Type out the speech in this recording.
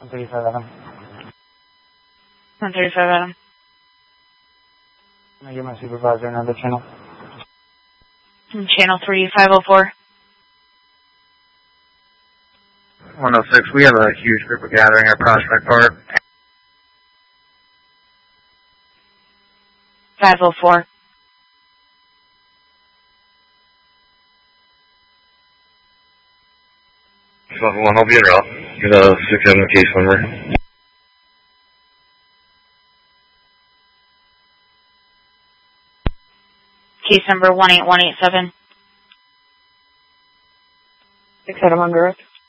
135 Adam. 135 Adam. Can I get my supervisor another channel? Channel 3504. 106, we have a huge group of gathering at Prospect Park. 504. One, I'll be en route. Get a 6-7 case number. Case number 18187. 6 Adam on direct.